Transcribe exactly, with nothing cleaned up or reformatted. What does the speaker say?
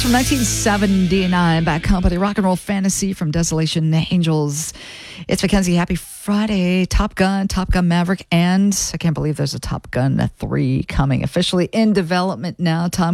That's from nineteen seventy-nine. Back Company, Rock and Roll Fantasy from Desolation Angels. It's Mackenzie. Happy Friday. Top Gun, Top Gun Maverick, and I can't believe there's a Top Gun three coming officially in development now. Tom